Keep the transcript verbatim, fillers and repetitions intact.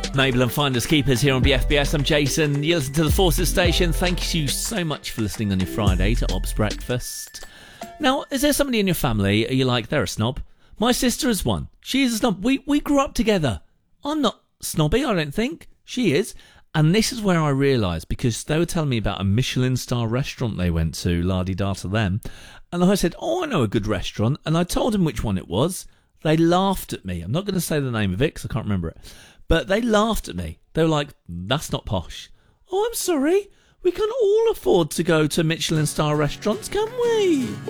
Mabel and Finders Keepers here on B F B S. I'm Jason. You listen to the Forces Station. Thank you so much for listening on your Friday to Ob's Breakfast. Now, is there somebody in your family are you like, they're a snob? My sister is one. She is a snob. We, we grew up together. I'm not snobby, I don't think. She is. And this is where I realised, because they were telling me about a Michelin star restaurant they went to, la-di-da to them. And I said, oh, I know a good restaurant. And I told them which one it was. They laughed at me. I'm not going to say the name of it because I can't remember it. But they laughed at me. They were like, that's not posh. Oh, I'm sorry. We can all afford to go to Michelin star restaurants, can we?